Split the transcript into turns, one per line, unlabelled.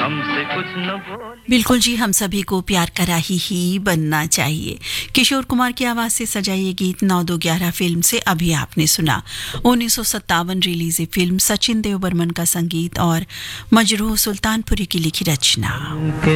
हमसे कुछ न बोली।
बिल्कुल जी, हम सभी को प्यार करा ही बनना चाहिए। किशोर कुमार की आवाज से सजा ये गीत 9211 फिल्म से अभी आपने सुना। 1957 रिलीज फिल्म, सचिन देव बर्मन का संगीत और मजरूह सुल्तानपुरी की लिखी रचना।